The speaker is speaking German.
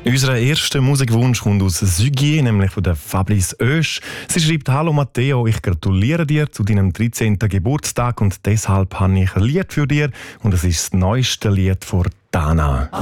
Unser erster Musikwunsch kommt aus Sügier, nämlich von der Fabrice Oesch. Sie schreibt: «Hallo Matteo, ich gratuliere dir zu deinem 13. Geburtstag und deshalb habe ich ein Lied für dir und es ist das neueste Lied von Dana.»